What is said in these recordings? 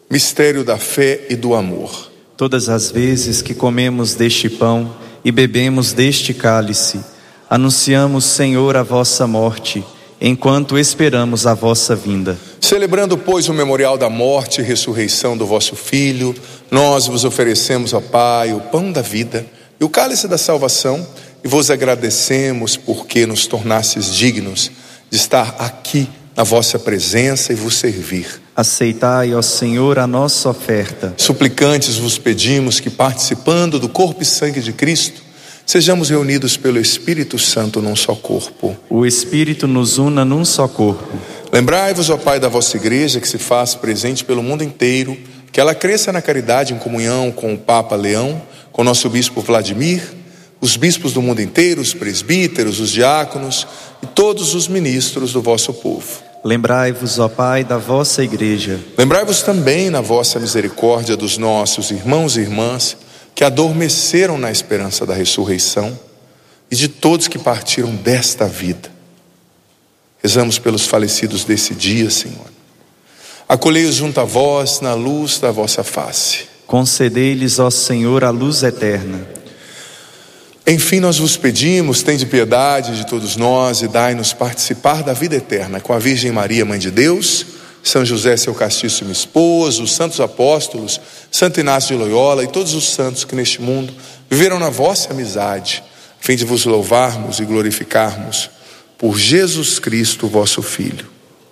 Mistério da fé e do amor. Todas as vezes que comemos deste pão e bebemos deste cálice, anunciamos, Senhor, a vossa morte, enquanto esperamos a vossa vinda. Celebrando, pois, o memorial da morte e ressurreição do vosso Filho, nós vos oferecemos, ó Pai, o pão da vida e o cálice da salvação, e vos agradecemos porque nos tornastes dignos de estar aqui na vossa presença e vos servir. Aceitai, ó Senhor, a nossa oferta. Suplicantes vos pedimos que, participando do corpo e sangue de Cristo, sejamos reunidos pelo Espírito Santo num só corpo. O Espírito nos una num só corpo. Lembrai-vos, ó Pai, da vossa igreja que se faz presente pelo mundo inteiro, que ela cresça na caridade em comunhão com o Papa Leão, com o nosso Bispo Vladimir, os bispos do mundo inteiro, os presbíteros, os diáconos e todos os ministros do vosso povo. Lembrai-vos, ó Pai, da vossa igreja. Lembrai-vos também na vossa misericórdia dos nossos irmãos e irmãs que adormeceram na esperança da ressurreição e de todos que partiram desta vida. Rezamos pelos falecidos desse dia, Senhor. Acolhei-os junto a vós na luz da vossa face. Concedei-lhes, ó Senhor, a luz eterna. Enfim, nós vos pedimos, tende piedade de todos nós e dai-nos participar da vida eterna com a Virgem Maria, Mãe de Deus, São José, seu castíssimo esposo, os santos apóstolos, Santo Inácio de Loyola e todos os santos que neste mundo viveram na vossa amizade, a fim de vos louvarmos e glorificarmos por Jesus Cristo, vosso Filho.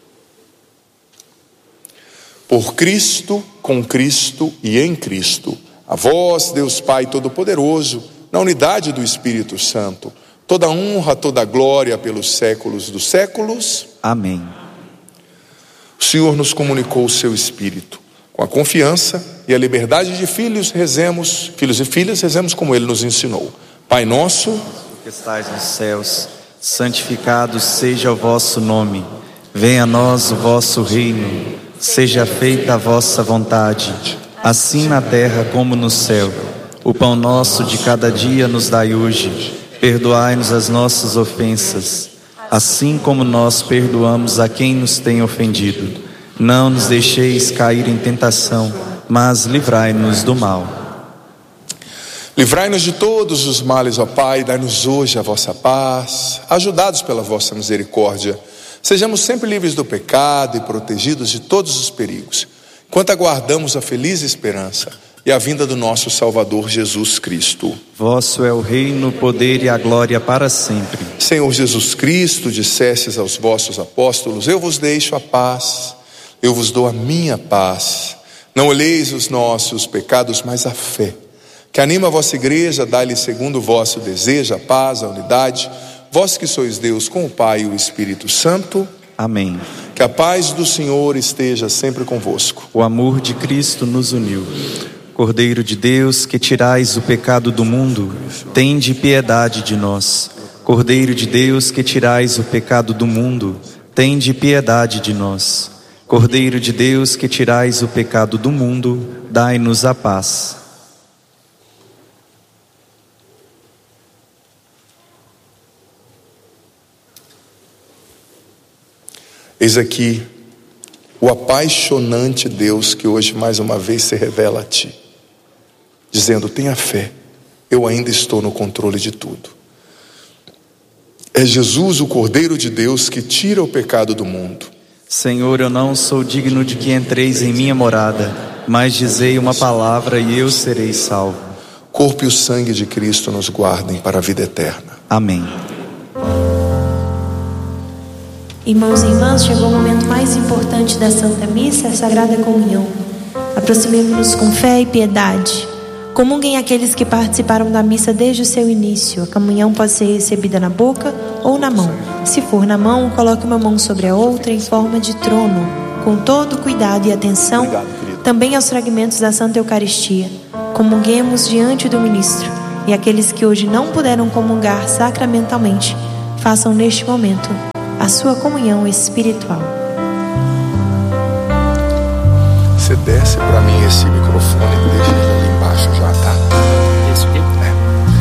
Por Cristo, com Cristo e em Cristo, a vós, Deus Pai Todo-Poderoso, na unidade do Espírito Santo, toda honra, toda glória pelos séculos dos séculos. Amém. O Senhor nos comunicou o seu Espírito. Com a confiança e a liberdade de filhos e filhas, rezemos como Ele nos ensinou. Pai nosso, que estais nos céus, santificado seja o vosso nome. Venha a nós o vosso reino. Seja feita a vossa vontade, assim na terra como no céu. O pão nosso de cada dia nos dai hoje. Perdoai-nos as nossas ofensas, assim como nós perdoamos a quem nos tem ofendido. Não nos deixeis cair em tentação, mas livrai-nos do mal. Livrai-nos de todos os males, ó Pai, dai-nos hoje a vossa paz. Ajudados pela vossa misericórdia, sejamos sempre livres do pecado e protegidos de todos os perigos, enquanto aguardamos a feliz esperança e a vinda do nosso Salvador Jesus Cristo. Vosso é o reino, o poder e a glória para sempre. Senhor Jesus Cristo, dissestes aos vossos apóstolos: eu vos deixo a paz, eu vos dou a minha paz. Não olheis os nossos pecados, mas a fé que anima a vossa igreja, dai-lhe segundo o vosso desejo a paz, a unidade, vós que sois Deus com o Pai e o Espírito Santo. Amém. Que a paz do Senhor esteja sempre convosco. O amor de Cristo nos uniu. Cordeiro de Deus, que tirais o pecado do mundo, tende piedade de nós. Cordeiro de Deus, que tirais o pecado do mundo, tende piedade de nós. Cordeiro de Deus, que tirais o pecado do mundo, dai-nos a paz. Eis aqui o apaixonante Deus que hoje mais uma vez se revela a ti, dizendo: tenha fé, eu ainda estou no controle de tudo. É Jesus, o Cordeiro de Deus, que tira o pecado do mundo. Senhor, eu não sou digno de que entreis em minha morada, mas dizei uma palavra e eu serei salvo. O corpo e o sangue de Cristo nos guardem para a vida eterna. Amém. Irmãos e irmãs, chegou o momento mais importante da Santa Missa, a Sagrada Comunhão. Aproximemo-nos com fé e piedade. Comunguem aqueles que participaram da missa desde o seu início. A comunhão pode ser recebida na boca ou na mão. Se for na mão, coloque uma mão sobre a outra em forma de trono, com todo cuidado e atenção. Também aos fragmentos da Santa Eucaristia. Comunguemos diante do ministro. E aqueles que hoje não puderam comungar sacramentalmente, façam neste momento a sua comunhão espiritual. Você desce para mim esse microfone e deixa ele ali embaixo já, tá?